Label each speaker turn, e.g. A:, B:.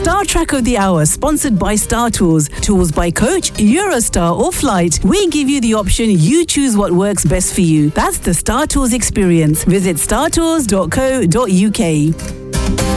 A: Star Track of the Hour, sponsored by Star Tours. Tours by coach, Eurostar or flight. We give you the option, you choose what works best for you. That's the Star Tours experience. Visit startours.co.uk.